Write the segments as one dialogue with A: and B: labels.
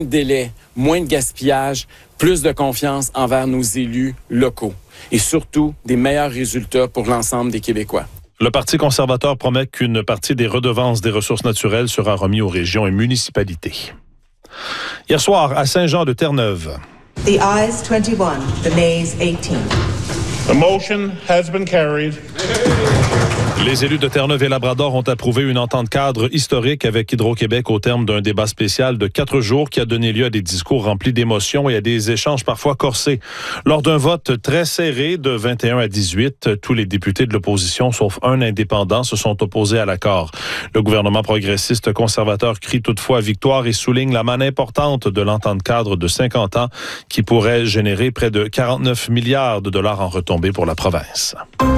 A: délai, moins de gaspillage, plus de confiance envers nos élus locaux et surtout des meilleurs résultats pour l'ensemble des Québécois.
B: Le Parti conservateur promet qu'une partie des redevances des ressources naturelles sera remise aux régions et municipalités. Hier soir, à Saint-Jean-de-Terre-Neuve.
C: The ayes 21, the nays 18.
D: The motion has been carried.
B: Les élus de Terre-Neuve et Labrador ont approuvé une entente cadre historique avec Hydro-Québec au terme d'un débat spécial de 4 jours qui a donné lieu à des discours remplis d'émotions et à des échanges parfois corsés. Lors d'un vote très serré de 21 à 18, tous les députés de l'opposition, sauf un indépendant, se sont opposés à l'accord. Le gouvernement progressiste conservateur crie toutefois victoire et souligne la manne importante de l'entente cadre de 50 ans qui pourrait générer près de 49 milliards de dollars en retombées pour la province.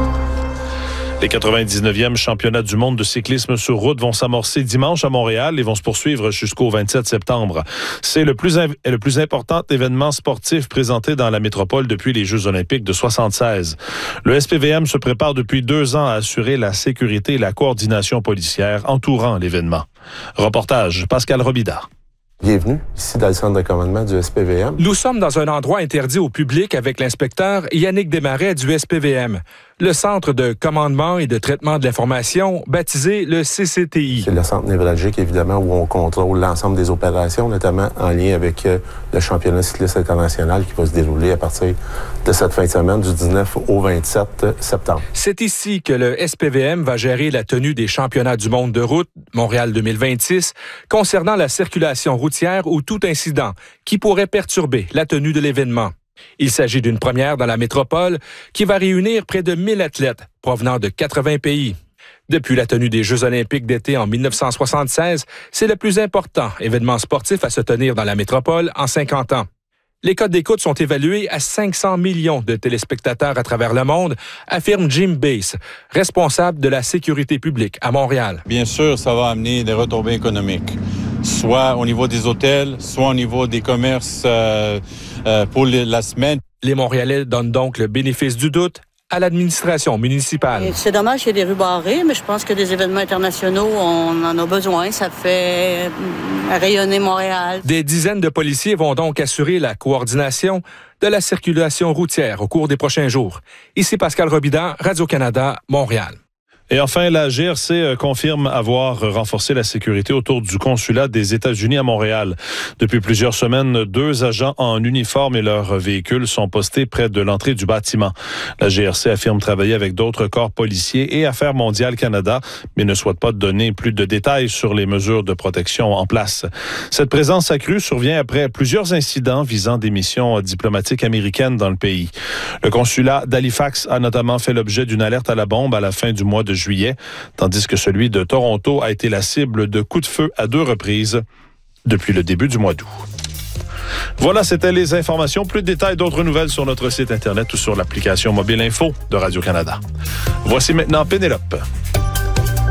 B: Les 99e championnats du monde de cyclisme sur route vont s'amorcer dimanche à Montréal et vont se poursuivre jusqu'au 27 septembre. C'est le plus important événement sportif présenté dans la métropole depuis les Jeux olympiques de 1976. Le SPVM se prépare depuis 2 ans à assurer la sécurité et la coordination policière entourant l'événement. Reportage, Pascal Robida.
E: Bienvenue, ici dans le centre de commandement du SPVM.
F: Nous sommes dans un endroit interdit au public avec l'inspecteur Yannick Desmarais du SPVM, le centre de commandement et de traitement de l'information, baptisé le CCTI.
E: C'est le centre névralgique, évidemment, où on contrôle l'ensemble des opérations, notamment en lien avec le championnat cycliste international qui va se dérouler à partir de cette fin de semaine, du 19 au 27 septembre.
F: C'est ici que le SPVM va gérer la tenue des championnats du monde de route, Montréal 2026, concernant la circulation routière ou tout incident qui pourrait perturber la tenue de l'événement. Il s'agit d'une première dans la métropole qui va réunir près de 1000 athlètes provenant de 80 pays. Depuis la tenue des Jeux olympiques d'été en 1976, c'est le plus important événement sportif à se tenir dans la métropole en 50 ans. Les codes d'écoute sont évalués à 500 millions de téléspectateurs à travers le monde, affirme Jim Bass, responsable de la sécurité publique à Montréal.
G: Bien sûr, ça va amener des retombées économiques, soit au niveau des hôtels, soit au niveau des commerces pour la semaine.
F: Les Montréalais donnent donc le bénéfice du doute à l'administration municipale.
H: C'est dommage qu'il y ait des rues barrées, mais je pense que des événements internationaux, on en a besoin. Ça fait rayonner Montréal.
F: Des dizaines de policiers vont donc assurer la coordination de la circulation routière au cours des prochains jours. Ici Pascal Robida, Radio-Canada, Montréal.
B: Et enfin, la GRC confirme avoir renforcé la sécurité autour du consulat des États-Unis à Montréal. Depuis plusieurs semaines, 2 agents en uniforme et leurs véhicules sont postés près de l'entrée du bâtiment. La GRC affirme travailler avec d'autres corps policiers et Affaires mondiales Canada, mais ne souhaite pas donner plus de détails sur les mesures de protection en place. Cette présence accrue survient après plusieurs incidents visant des missions diplomatiques américaines dans le pays. Le consulat d'Halifax a notamment fait l'objet d'une alerte à la bombe à la fin du mois de juillet, tandis que celui de Toronto a été la cible de coups de feu à 2 reprises depuis le début du mois d'août. Voilà, c'était les informations. Plus de détails, d'autres nouvelles sur notre site Internet ou sur l'application Mobile Info de Radio-Canada. Voici maintenant Pénélope.